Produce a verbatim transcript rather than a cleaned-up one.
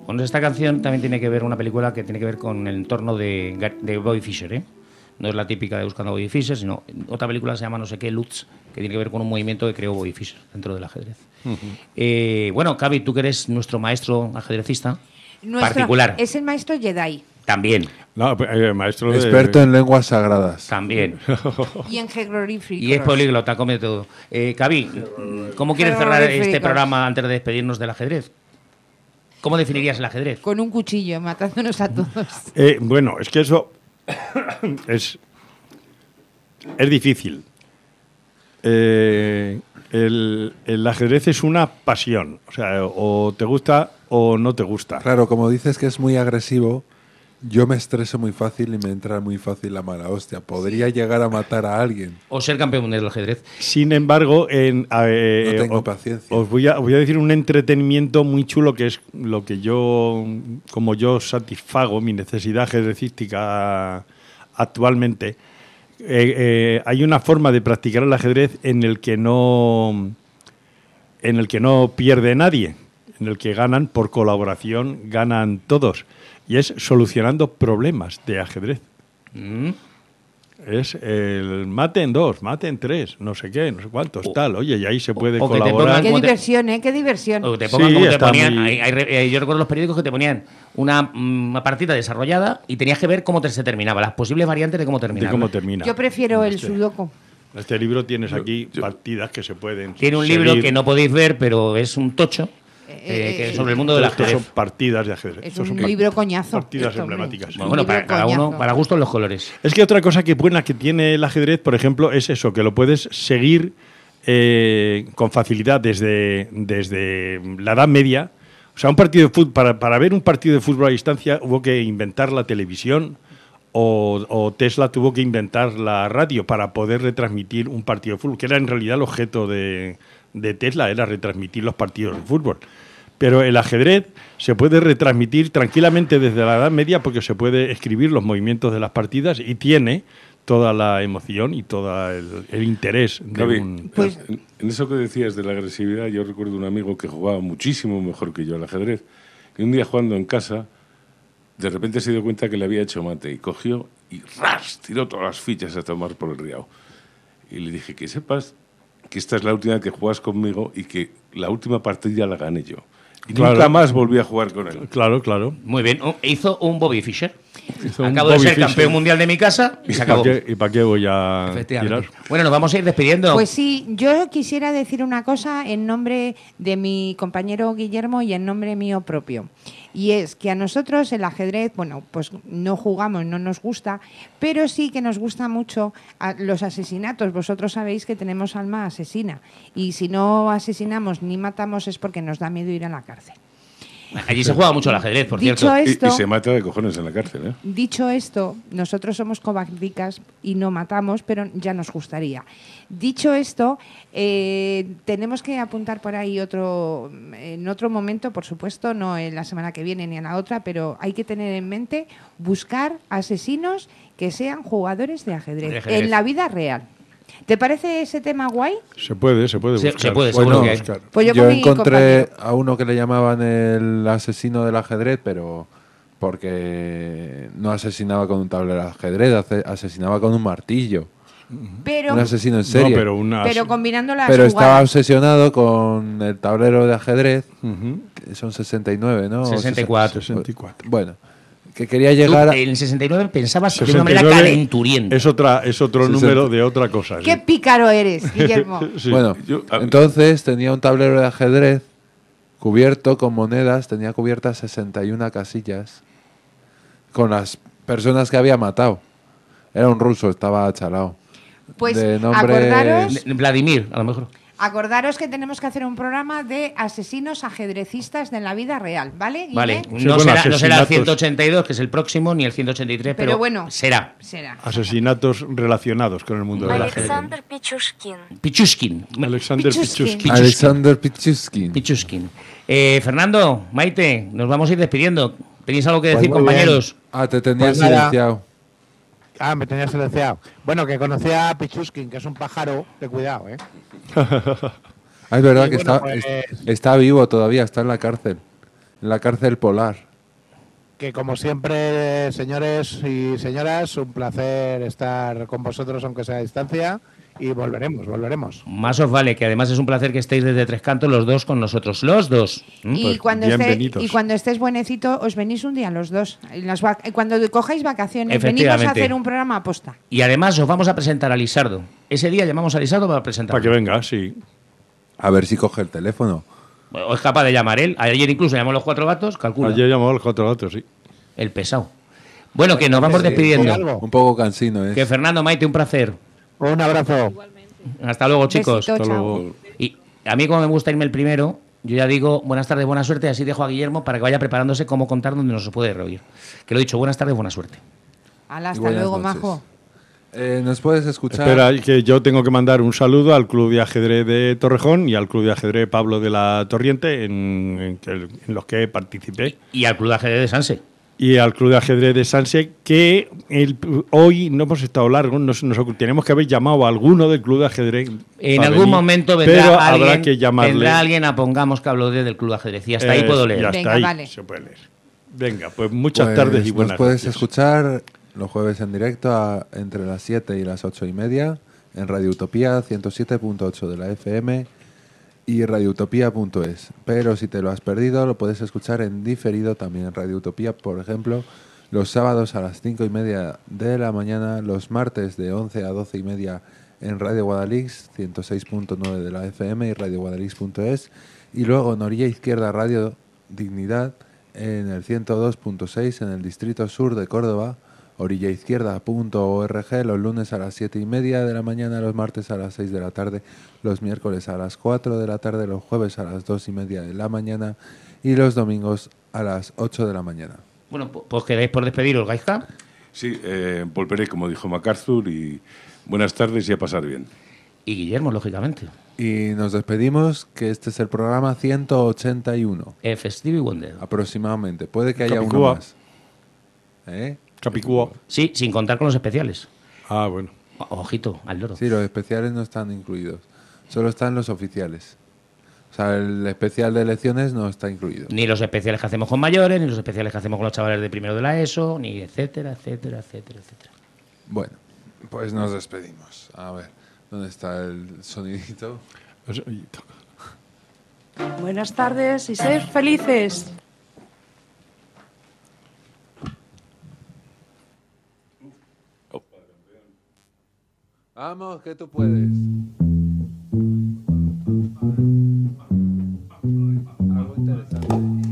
Con esta canción también tiene que ver una película que tiene que ver con el entorno de, de Bobby Fischer, ¿eh? No es la típica de Buscando a Bobby Fischer, sino otra película se llama no sé qué, Lutz, que tiene que ver con un movimiento que creó Bobby Fischer dentro del ajedrez. Uh-huh. Eh, bueno, Cavi, tú que eres nuestro maestro ajedrecista nuestro, particular. Es el maestro Jedi. También. No, eh, maestro de... Experto en lenguas sagradas. También. Y en jeroglíficos. Y es políglota, come todo. Eh, Cavi, ¿cómo quieres cerrar este programa antes de despedirnos del ajedrez? ¿Cómo definirías el ajedrez? Con un cuchillo, matándonos a todos. Eh, bueno, es que eso es, es difícil. Eh, el, el ajedrez es una pasión. O sea, o te gusta o no te gusta. Claro, como dices que es muy agresivo, yo me estreso muy fácil y me entra muy fácil la mala hostia. Podría llegar a matar a alguien. O ser campeón mundial del ajedrez. Sin embargo, en, eh, no tengo os, paciencia. Os voy a, voy a decir un entretenimiento muy chulo que es lo que yo, como yo satisfago mi necesidad ajedrecística actualmente. Eh, eh, hay una forma de practicar el ajedrez en el que no, en el que no pierde nadie, en el que ganan por colaboración, ganan todos. Y es solucionando problemas de ajedrez. Mm. Es el mate en dos, mate en tres, no sé qué, no sé cuántos, o, tal. Oye, y ahí se puede o colaborar. Qué diversión, ¿eh? Qué diversión. O te pongan sí, como te ponían. Muy... Hay, hay, yo recuerdo los periódicos que te ponían una, una partida desarrollada y tenías que ver cómo te, se terminaba, las posibles variantes de cómo terminaba. De cómo termina. Yo prefiero este, el sudoku. En este libro tienes aquí yo, partidas que se pueden Tiene un seguir. libro que no podéis ver, pero es un tocho. Eh, que sobre el mundo del ajedrez. Son partidas de ajedrez. Es Estos un son libro coñazo. Partidas emblemáticas. Bueno, bueno para cada coñazo. uno, para gustos los colores. Es que otra cosa que buena que tiene el ajedrez, por ejemplo, es eso, que lo puedes seguir eh, con facilidad desde, desde la Edad Media. O sea, un partido de fútbol, para, para ver un partido de fútbol a distancia hubo que inventar la televisión o, o Tesla tuvo que inventar la radio para poder retransmitir un partido de fútbol, que era en realidad el objeto de, de Tesla, era retransmitir los partidos de fútbol. Pero el ajedrez se puede retransmitir tranquilamente desde la Edad Media porque se puede escribir los movimientos de las partidas y tiene toda la emoción y todo el, el interés. De Gaby, un... pues... en, en eso que decías de la agresividad, yo recuerdo un amigo que jugaba muchísimo mejor que yo al ajedrez y un día jugando en casa, de repente se dio cuenta que le había hecho mate y cogió y ¡ras! Tiró todas las fichas a tomar por el riao. Y le dije que sepas que esta es la última que juegas conmigo y que la última partida la gané yo. Y claro. Nunca más volví a jugar con él. Claro, claro. Muy bien. Hizo un Bobby Fischer. Hizo Acabo un de Bobby ser Fischer. campeón mundial de mi casa y, ¿Y se acabó. ¿Para qué, ¿Y para qué voy a tirar? Bueno, nos vamos a ir despidiendo. Pues sí, yo quisiera decir una cosa en nombre de mi compañero Guillermo y en nombre mío propio. Y es que a nosotros el ajedrez, bueno, pues no jugamos, no nos gusta, pero sí que nos gusta mucho los asesinatos. Vosotros sabéis que tenemos alma asesina y si no asesinamos ni matamos es porque nos da miedo ir a la cárcel. Allí se juega mucho al ajedrez, por dicho cierto. Esto, y, y se mata de cojones en la cárcel, ¿eh? Dicho esto, nosotros somos cobardicas y no matamos, pero ya nos gustaría. Dicho esto, eh, tenemos que apuntar por ahí otro, en otro momento, por supuesto, no en la semana que viene ni en la otra, pero hay que tener en mente buscar asesinos que sean jugadores de ajedrez, de ajedrez. en la vida real. ¿Te parece ese tema guay? Se puede, se puede se, buscar. Se puede, bueno, seguro que hay. Pues yo yo encontré compañero. a uno que le llamaban el asesino del ajedrez, pero porque no asesinaba con un tablero de ajedrez, asesinaba con un martillo. Pero, un asesino en serie. No, pero, una... pero combinando las Pero jugadas. estaba obsesionado con el tablero de ajedrez, uh-huh. que son sesenta y nueve, ¿no? sesenta y cuatro. sesenta y cuatro. Bueno, que quería llegar Tú, a... en el sesenta y nueve pensabas sesenta y nueve de una manera calenturienta. Es, otra, es otro sesenta número de otra cosa. ¡Qué sí. pícaro eres, Guillermo! Sí. Bueno, Yo, a... entonces tenía un tablero de ajedrez cubierto con monedas, tenía cubiertas sesenta y una casillas con las personas que había matado. Era un ruso, estaba chalao. Pues de nombre... acordaros... Vladimir, a lo mejor. Acordaros que tenemos que hacer un programa de asesinos ajedrecistas de la vida real, ¿vale, Guille? Vale, Sí, no, bueno, será, no será el asesinatos. ciento ochenta y dos, que es el próximo, ni el ciento ochenta y tres, pero, pero bueno, será. será. Asesinatos relacionados con el mundo del ajedrez. Alexander Pichushkin. Pichushkin. Alexander Pichushkin. Pichushkin. Alexander Pichushkin. Pichushkin. Eh, Fernando, Maite, nos vamos a ir despidiendo. ¿Tenéis algo que Pues decir, muy compañeros? Ah, te tenía Pues nada. silenciado. Ah, me tenía silenciado. Bueno, que conocía a Pichushkin, que es un pájaro de cuidado, ¿eh? Ah, es verdad Y que bueno, está, pues- es- está vivo todavía, está en la cárcel. en la cárcel polar. Que como siempre, señores y señoras, un placer estar con vosotros, aunque sea a distancia, y volveremos, volveremos. Más os vale, que además es un placer que estéis desde Tres Cantos los dos con nosotros, los dos. ¿Mm? Y, Pues cuando esté- bienvenidos. y cuando estés buenecito, os venís un día los dos. En las vac- cuando cojáis vacaciones, venimos a Efectivamente. hacer un programa aposta. Y además os vamos a presentar a Lisardo. Ese día llamamos a Lisardo para presentar. Para que venga, sí. A ver si coge el teléfono. O es capaz de llamar él. Ayer incluso llamó a los cuatro gatos, calcula. Ayer llamó a los cuatro gatos, sí. El pesado. Bueno, que nos vamos Sí, despidiendo. ¿Algo? Un poco cansino es. Que Fernando, Maite, un placer. Un abrazo. Hasta luego, chicos. Besito, Hasta chao. luego. Y a mí, como me gusta irme el primero, yo ya digo buenas tardes, buena suerte, y así dejo a Guillermo para que vaya preparándose cómo contar donde nos puede reír. Que lo he dicho, buenas tardes, buena suerte. Hala, Y hasta buenas luego, noches. majo. Eh, ¿Nos puedes escuchar? Espera, que yo tengo que mandar un saludo al Club de Ajedrez de Torrejón y al Club de Ajedrez Pablo de la Torriente, en, en que- en los que participé, Y al Club de Ajedrez de Sanse. y al Club de Ajedrez de Sanse, que el- hoy no hemos estado largos, nos, nos- tenemos que haber llamado a alguno del Club de Ajedrez. En para algún venir, momento vendrá pero alguien, habrá que llamarle. vendrá alguien a Pongamos que hablo del Club de Ajedrez. Y hasta ahí Eh, puedo y leer. hasta Venga, ahí vale. se puede leer. Venga, pues muchas Pues tardes y buenas Nos puedes noches. escuchar los jueves en directo a- entre las siete y las ocho y media en Radio Utopía ciento siete punto ocho de la F M y radioutopía punto es. Pero si te lo has perdido, lo puedes escuchar en diferido también en Radio Utopía, por ejemplo, los sábados a las cinco y media de la mañana, los martes de once a doce y media en Radio Guadalix ciento seis punto nueve de la F M y radio guadalix punto es, y luego en Orilla Izquierda Radio Dignidad en el ciento dos punto seis en el Distrito Sur de Córdoba, orillaizquierda punto org, los lunes a las siete y media de la mañana, los martes a las seis de la tarde, los miércoles a las cuatro de la tarde, los jueves a las dos y media de la mañana y los domingos a las ocho de la mañana. Bueno, pu- pues quedáis por despediros, Gaizka. Sí, eh, volveré, como dijo MacArthur, y buenas tardes y a pasar bien. Y Guillermo, lógicamente. Y nos despedimos, que este es el programa ciento ochenta y uno, F. Stevie Wonder. aproximadamente. Puede que haya Capicúa. uno más. ¿Eh? Capicúa. Sí, sin contar con los especiales. Ah, bueno. O- Ojito, al loro. Sí, los especiales no están incluidos. Solo están los oficiales. O sea, el especial de elecciones no está incluido. Ni los especiales que hacemos con mayores, ni los especiales que hacemos con los chavales de primero de la ESO, ni etcétera, etcétera, etcétera, etcétera. Bueno, pues nos despedimos. A ver, ¿dónde está el sonidito? Eso- y toca. Buenas tardes y sed felices. Vamos, que tú puedes. Algo interesante.